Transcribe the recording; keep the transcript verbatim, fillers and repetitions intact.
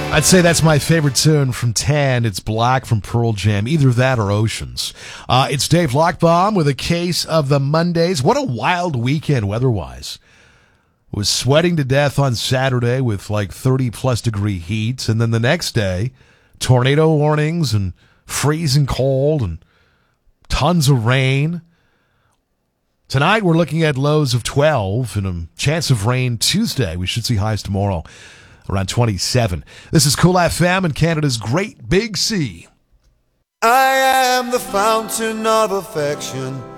I'd say that's my favorite tune from Tan. It's Black from Pearl Jam. Either that or Oceans. Uh, it's Dave Lockbaum with a case of the Mondays. What a wild weekend weather-wise. Was sweating to death on Saturday with like thirty plus degree heat. And then the next day, tornado warnings and freezing cold and tons of rain. Tonight, we're looking at lows of twelve and a chance of rain Tuesday. We should see highs tomorrow around twenty-seven. This is Cool F M and Canada's Great Big Sea. I am the fountain of affection.